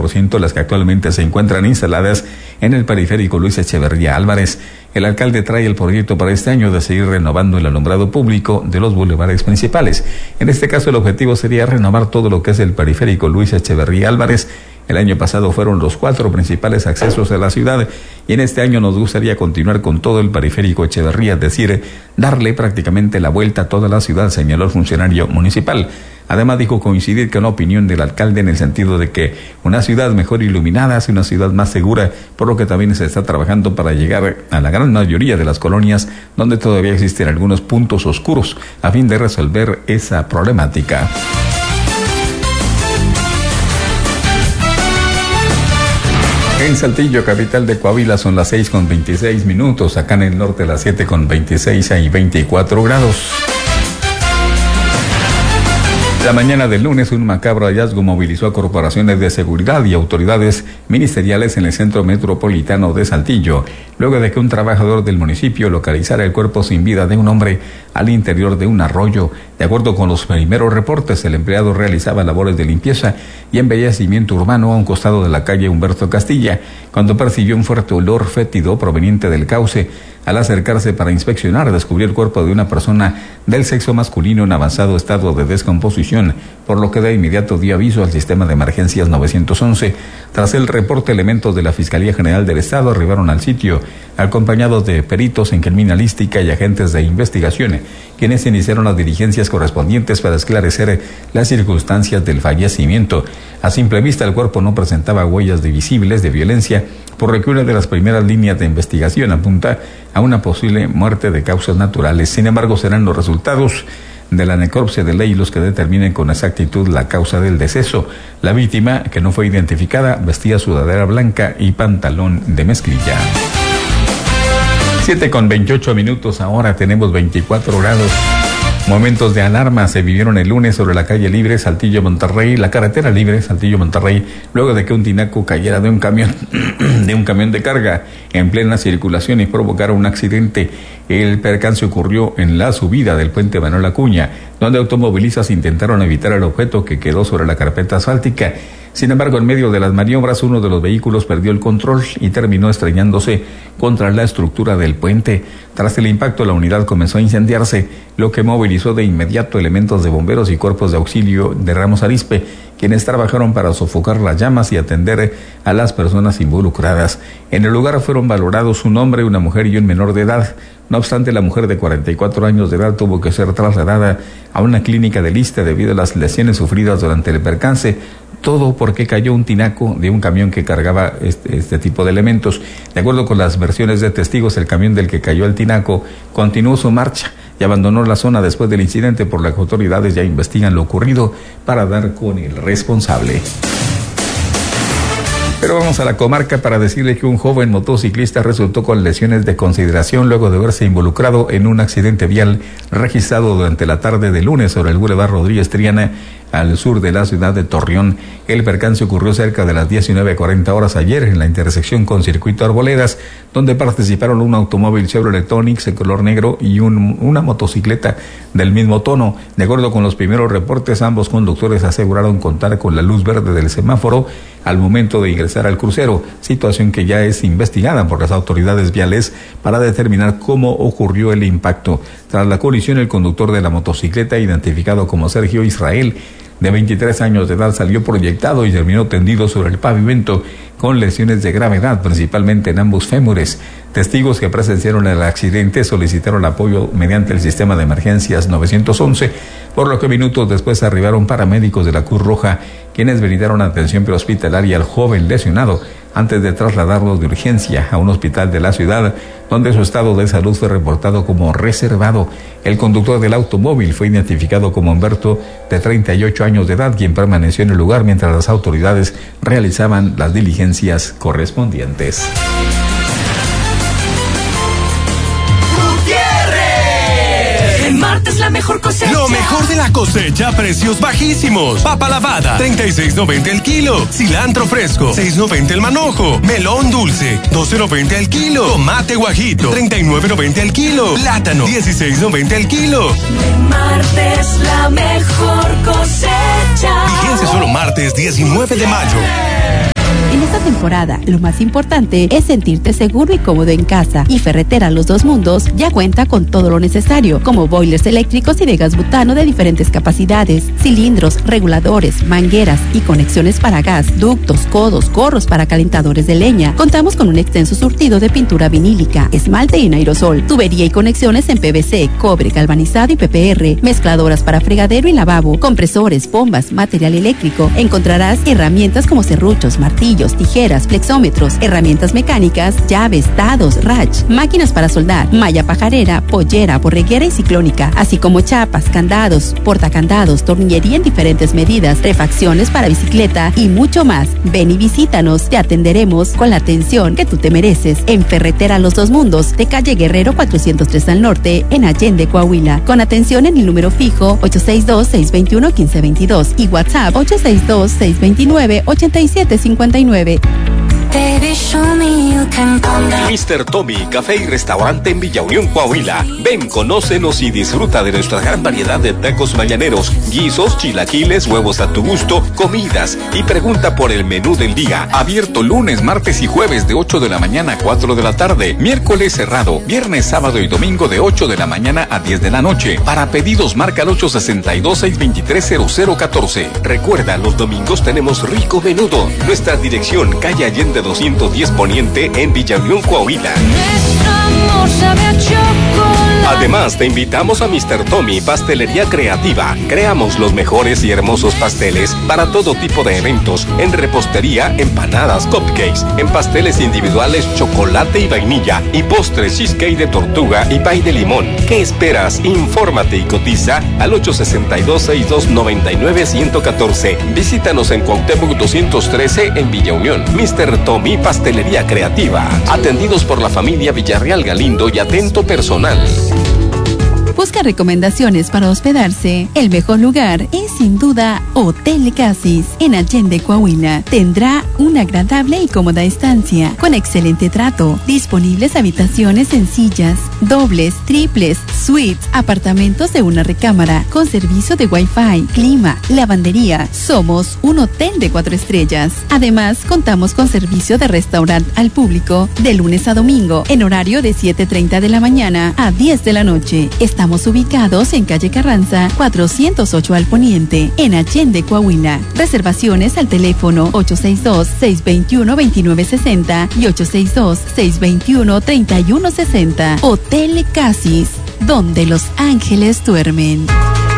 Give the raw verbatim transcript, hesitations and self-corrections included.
por ciento las que actualmente se encuentran instaladas en el periférico Luis Echeverría Álvarez. El alcalde trae el proyecto para este año de seguir renovando el alumbrado público de los bulevares principales. En este caso, el objetivo sería renovar todo lo que es el periférico Luis Echeverría Álvarez. El año pasado fueron los cuatro principales accesos a la ciudad y en este año nos gustaría continuar con todo el periférico Echeverría, es decir, darle prácticamente la vuelta a toda la ciudad, señaló el funcionario municipal. Además dijo coincidir con la opinión del alcalde en el sentido de que una ciudad mejor iluminada es una ciudad más segura, por lo que también se está trabajando para llegar a la gran mayoría de las colonias donde todavía existen algunos puntos oscuros a fin de resolver esa problemática. En Saltillo, capital de Coahuila, son las seis con veintiséis minutos. Acá en el norte, las siete con veintiséis, hay veinticuatro grados. La mañana del lunes, un macabro hallazgo movilizó a corporaciones de seguridad y autoridades ministeriales en el centro metropolitano de Saltillo, luego de que un trabajador del municipio localizara el cuerpo sin vida de un hombre al interior de un arroyo. De acuerdo con los primeros reportes, el empleado realizaba labores de limpieza y embellecimiento urbano a un costado de la calle Humberto Castilla, cuando percibió un fuerte olor fétido proveniente del cauce. Al acercarse para inspeccionar, descubrió el cuerpo de una persona del sexo masculino en avanzado estado de descomposición, por lo que de inmediato dio aviso al sistema de emergencias nueve once. Tras el reporte, elementos de la Fiscalía General del Estado arribaron al sitio, acompañados de peritos en criminalística y agentes de investigación, quienes iniciaron las diligencias correspondientes para esclarecer las circunstancias del fallecimiento. A simple vista, el cuerpo no presentaba huellas de visibles de violencia, por lo que una de las primeras líneas de investigación apunta a una posible muerte de causas naturales. Sin embargo, serán los resultados de la necropsia de ley los que determinen con exactitud la causa del deceso. La víctima, que no fue identificada, vestía sudadera blanca y pantalón de mezclilla. siete con veintiocho minutos, ahora tenemos veinticuatro grados. Momentos de alarma se vivieron el lunes sobre la calle Libre, Saltillo, Monterrey, la carretera Libre, Saltillo, Monterrey, luego de que un tinaco cayera de un camión, de un camión de carga en plena circulación y provocara un accidente. El percance ocurrió en la subida del puente Manuel Acuña, donde automovilistas intentaron evitar el objeto que quedó sobre la carpeta asfáltica. Sin embargo, en medio de las maniobras, uno de los vehículos perdió el control y terminó estrellándose contra la estructura del puente. Tras el impacto, la unidad comenzó a incendiarse, lo que movilizó de inmediato elementos de bomberos y cuerpos de auxilio de Ramos Arizpe, quienes trabajaron para sofocar las llamas y atender a las personas involucradas. En el lugar fueron valorados un hombre, una mujer y un menor de edad. No obstante, la mujer de cuarenta y cuatro años de edad tuvo que ser trasladada a una clínica de Lista debido a las lesiones sufridas durante el percance. Todo porque cayó un tinaco de un camión que cargaba este, este tipo de elementos. De acuerdo con las versiones de testigos, el camión del que cayó el tinaco continuó su marcha y abandonó la zona después del incidente, por lo que autoridades ya investigan lo ocurrido para dar con el responsable. Pero vamos a la comarca para decirle que un joven motociclista resultó con lesiones de consideración luego de verse involucrado en un accidente vial registrado durante la tarde de lunes sobre el Boulevard Rodríguez Triana, al sur de la ciudad de Torreón. El percance ocurrió cerca de las diecinueve cuarenta horas ayer en la intersección con Circuito Arboledas, donde participaron un automóvil Chevrolet Onix en color negro y un, una motocicleta del mismo tono. De acuerdo con los primeros reportes, ambos conductores aseguraron contar con la luz verde del semáforo al momento de ingresar al crucero, situación que ya es investigada por las autoridades viales para determinar cómo ocurrió el impacto. Tras la colisión, el conductor de la motocicleta, identificado como Sergio Israel, de veintitrés años de edad, salió proyectado y terminó tendido sobre el pavimento con lesiones de gravedad, principalmente en ambos fémures. Testigos que presenciaron el accidente solicitaron apoyo mediante el sistema de emergencias nueve once, por lo que minutos después arribaron paramédicos de la Cruz Roja, quienes brindaron atención prehospitalaria al joven lesionado antes de trasladarlo de urgencia a un hospital de la ciudad, donde su estado de salud fue reportado como reservado. El conductor del automóvil fue identificado como Humberto, de treinta y ocho años de edad, quien permaneció en el lugar mientras las autoridades realizaban las diligencias correspondientes. Es la mejor cosecha. Lo mejor de la cosecha a precios bajísimos. Papa lavada, treinta y seis noventa el kilo. Cilantro fresco, seis noventa el manojo. Melón dulce, doce noventa el kilo. Tomate guajito, treinta y nueve noventa el kilo. Plátano, dieciséis noventa el kilo. De martes la mejor cosecha. Fíjense solo martes diecinueve de mayo. temporada. Lo más importante es sentirte seguro y cómodo en casa. Y Ferretera Los Dos Mundos ya cuenta con todo lo necesario, como boilers eléctricos y de gas butano de diferentes capacidades, cilindros, reguladores, mangueras y conexiones para gas, ductos, codos, gorros para calentadores de leña. Contamos con un extenso surtido de pintura vinílica, esmalte y en aerosol, tubería y conexiones en P V C, cobre, galvanizado y P P R, mezcladoras para fregadero y lavabo, compresores, bombas, material eléctrico. Encontrarás herramientas como serruchos, martillos, tijeras, flexómetros, herramientas mecánicas, llaves, dados, ratch, máquinas para soldar, malla pajarera, pollera, borreguera y ciclónica, así como chapas, candados, portacandados, tornillería en diferentes medidas, refacciones para bicicleta y mucho más. Ven y visítanos, te atenderemos con la atención que tú te mereces. En Ferretera Los Dos Mundos, de calle Guerrero cuatrocientos tres al norte, en Allende, Coahuila, con atención en el número fijo ocho seis dos, seis dos uno, uno cinco dos dos y WhatsApp ocho seis dos, seis dos nueve, ocho siete cinco nueve. mister Tommy, café y restaurante en Villa Unión, Coahuila. Ven, conócenos y disfruta de nuestra gran variedad de tacos mañaneros, guisos, chilaquiles, huevos a tu gusto, comidas y pregunta por el menú del día. Abierto lunes, martes y jueves de ocho de la mañana a cuatro de la tarde. Miércoles cerrado. Viernes, sábado y domingo de ocho de la mañana a diez de la noche. Para pedidos marca el ocho seis dos, seis dos tres, cero cero uno cuatro. Recuerda, los domingos tenemos rico menudo. Nuestra dirección, calle Allende doscientos diez Poniente en Villa Unión, Coahuila. Además, te invitamos a mister Tommy, Pastelería Creativa. Creamos los mejores y hermosos pasteles para todo tipo de eventos, en repostería, empanadas, cupcakes, en pasteles individuales, chocolate y vainilla, y postres, cheesecake de tortuga y pay de limón. ¿Qué esperas? Infórmate y cotiza al ocho seis dos, seis dos nueve nueve, uno uno cuatro. Visítanos en Cuauhtémoc doscientos trece en Villa Unión. mister Tommy, Pastelería Creativa. Atendidos por la familia Villarreal Galindo y atento personal. Busca recomendaciones para hospedarse. El mejor lugar es sin duda Hotel Casis en Allende, Coahuila. Tendrá una agradable y cómoda estancia con excelente trato. Disponibles habitaciones sencillas, dobles, triples, suites, apartamentos de una recámara con servicio de Wi-Fi, clima, lavandería. Somos un hotel de cuatro estrellas. Además, contamos con servicio de restaurante al público de lunes a domingo en horario de siete treinta de la mañana a diez de la noche. Estamos ubicados en calle Carranza, cuatrocientos ocho al poniente, en Allende, Coahuila. Reservaciones al teléfono ocho seis dos, seis dos uno, dos nueve seis cero y ocho seis dos, seis dos uno, tres uno seis cero. Hotel Casis, donde los ángeles duermen.